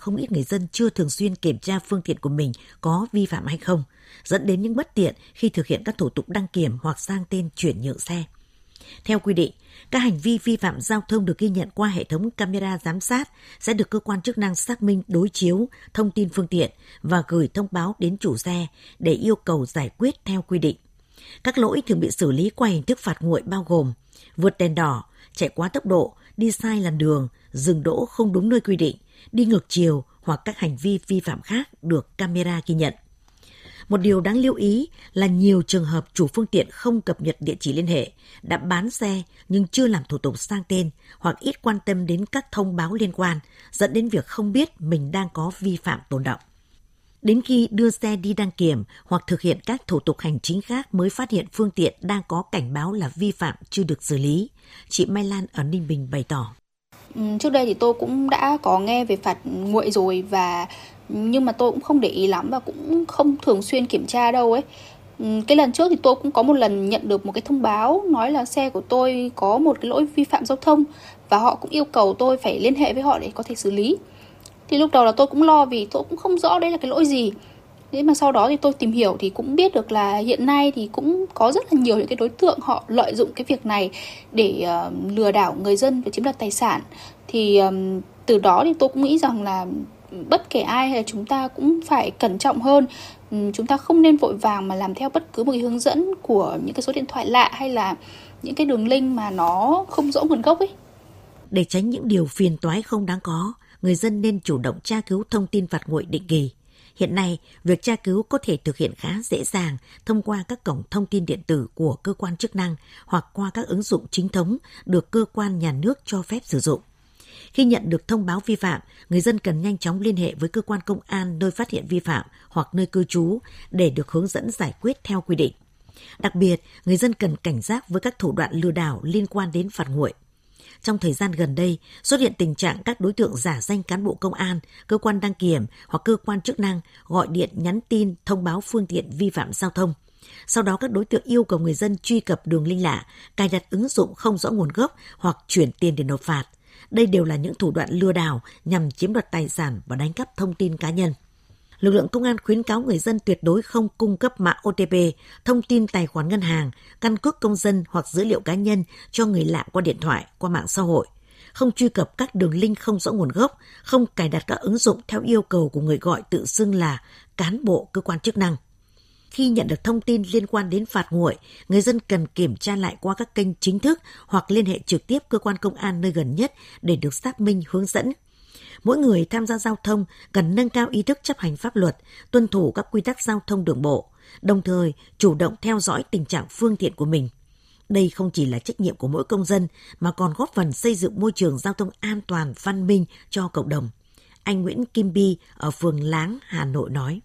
không ít người dân chưa thường xuyên kiểm tra phương tiện của mình có vi phạm hay không, dẫn đến những bất tiện khi thực hiện các thủ tục đăng kiểm hoặc sang tên chuyển nhượng xe. Theo quy định, các hành vi vi phạm giao thông được ghi nhận qua hệ thống camera giám sát sẽ được cơ quan chức năng xác minh đối chiếu thông tin phương tiện và gửi thông báo đến chủ xe để yêu cầu giải quyết theo quy định. Các lỗi thường bị xử lý qua hình thức phạt nguội bao gồm vượt đèn đỏ, chạy quá tốc độ, đi sai làn đường, dừng đỗ không đúng nơi quy định, đi ngược chiều hoặc các hành vi vi phạm khác được camera ghi nhận. Một điều đáng lưu ý là nhiều trường hợp chủ phương tiện không cập nhật địa chỉ liên hệ, đã bán xe nhưng chưa làm thủ tục sang tên hoặc ít quan tâm đến các thông báo liên quan, dẫn đến việc không biết mình đang có vi phạm tồn đọng. Đến khi đưa xe đi đăng kiểm hoặc thực hiện các thủ tục hành chính khác mới phát hiện phương tiện đang có cảnh báo là vi phạm chưa được xử lý. Chị Mai Lan ở Ninh Bình bày tỏ. Trước đây thì tôi cũng đã có nghe về phạt nguội rồi nhưng mà tôi cũng không để ý lắm và cũng không thường xuyên kiểm tra đâu ấy. Cái lần trước thì tôi cũng có một lần nhận được một cái thông báo nói là xe của tôi có một cái lỗi vi phạm giao thông và họ cũng yêu cầu tôi phải liên hệ với họ để có thể xử lý. Thì lúc đầu là tôi cũng lo vì tôi cũng không rõ đây là cái lỗi gì. Thế mà sau đó thì tôi tìm hiểu thì cũng biết được là hiện nay thì cũng có rất là nhiều những cái đối tượng họ lợi dụng cái việc này để lừa đảo người dân và chiếm đoạt tài sản. Thì từ đó thì tôi cũng nghĩ rằng là bất kể ai hay là chúng ta cũng phải cẩn trọng hơn. Chúng ta không nên vội vàng mà làm theo bất cứ một cái hướng dẫn của những cái số điện thoại lạ hay là những cái đường link mà nó không rõ nguồn gốc ấy. Để tránh những điều phiền toái không đáng có, người dân nên chủ động tra cứu thông tin phạt nguội định kỳ. Hiện nay, việc tra cứu có thể thực hiện khá dễ dàng thông qua các cổng thông tin điện tử của cơ quan chức năng hoặc qua các ứng dụng chính thống được cơ quan nhà nước cho phép sử dụng. Khi nhận được thông báo vi phạm, người dân cần nhanh chóng liên hệ với cơ quan công an nơi phát hiện vi phạm hoặc nơi cư trú để được hướng dẫn giải quyết theo quy định. Đặc biệt, người dân cần cảnh giác với các thủ đoạn lừa đảo liên quan đến phạt nguội. Trong thời gian gần đây, xuất hiện tình trạng các đối tượng giả danh cán bộ công an, cơ quan đăng kiểm hoặc cơ quan chức năng gọi điện nhắn tin thông báo phương tiện vi phạm giao thông. Sau đó các đối tượng yêu cầu người dân truy cập đường link lạ, cài đặt ứng dụng không rõ nguồn gốc hoặc chuyển tiền để nộp phạt. Đây đều là những thủ đoạn lừa đảo nhằm chiếm đoạt tài sản và đánh cắp thông tin cá nhân. Lực lượng công an khuyến cáo người dân tuyệt đối không cung cấp mã OTP, thông tin tài khoản ngân hàng, căn cước công dân hoặc dữ liệu cá nhân cho người lạ qua điện thoại, qua mạng xã hội. Không truy cập các đường link không rõ nguồn gốc, không cài đặt các ứng dụng theo yêu cầu của người gọi tự xưng là cán bộ cơ quan chức năng. Khi nhận được thông tin liên quan đến phạt nguội, người dân cần kiểm tra lại qua các kênh chính thức hoặc liên hệ trực tiếp cơ quan công an nơi gần nhất để được xác minh hướng dẫn. Mỗi người tham gia giao thông cần nâng cao ý thức chấp hành pháp luật, tuân thủ các quy tắc giao thông đường bộ, đồng thời chủ động theo dõi tình trạng phương tiện của mình. Đây không chỉ là trách nhiệm của mỗi công dân mà còn góp phần xây dựng môi trường giao thông an toàn, văn minh cho cộng đồng. Anh Nguyễn Kim Bi ở phường Láng, Hà Nội nói.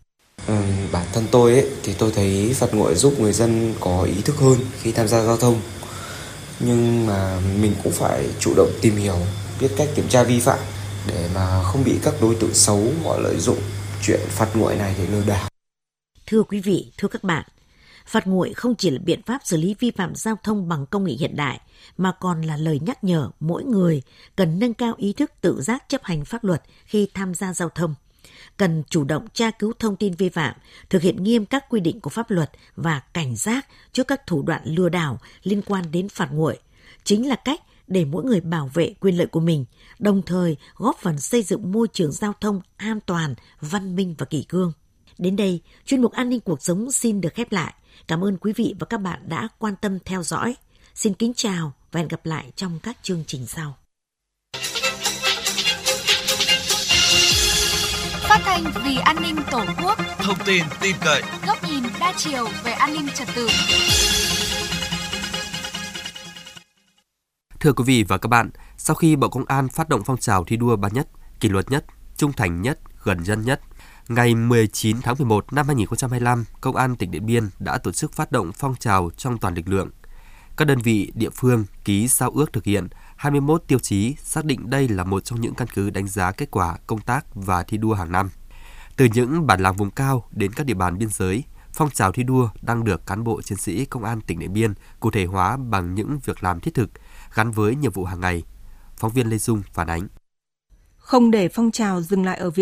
Bản thân tôi thì tôi thấy phạt nguội giúp người dân có ý thức hơn khi tham gia giao thông. Nhưng mà mình cũng phải chủ động tìm hiểu, biết cách kiểm tra vi phạm để mà không bị các đối tượng xấu họ lợi dụng chuyện phạt nguội này để lừa đảo. Thưa quý vị, thưa các bạn, phạt nguội không chỉ là biện pháp xử lý vi phạm giao thông bằng công nghệ hiện đại, mà còn là lời nhắc nhở mỗi người cần nâng cao ý thức tự giác chấp hành pháp luật khi tham gia giao thông. Cần chủ động tra cứu thông tin vi phạm, thực hiện nghiêm các quy định của pháp luật và cảnh giác trước các thủ đoạn lừa đảo liên quan đến phạt nguội. Chính là cách để mỗi người bảo vệ quyền lợi của mình, đồng thời góp phần xây dựng môi trường giao thông an toàn, văn minh và kỷ cương. Đến đây, chuyên mục An ninh cuộc sống xin được khép lại. Cảm ơn quý vị và các bạn đã quan tâm theo dõi. Xin kính chào và hẹn gặp lại trong các chương trình sau. Phát thanh vì an ninh Tổ quốc. Thông tin tin cậy. Góc nhìn đa chiều về an ninh trật tự. Thưa quý vị và các bạn, sau khi Bộ Công an phát động phong trào thi đua bá nhất, kỷ luật nhất, trung thành nhất, gần dân nhất, ngày 19 tháng 11 năm 2025, Công an tỉnh Điện Biên đã tổ chức phát động phong trào trong toàn lực lượng. Các đơn vị địa phương ký giao ước thực hiện 21 tiêu chí, xác định đây là một trong những căn cứ đánh giá kết quả công tác và thi đua hàng năm. Từ những bản làng vùng cao đến các địa bàn biên giới, phong trào thi đua đang được cán bộ chiến sĩ Công an tỉnh Điện Biên cụ thể hóa bằng những việc làm thiết thực gắn với nhiệm vụ hàng ngày. Phóng viên Lê Dung phản ánh. Không để phong trào dừng lại ở việc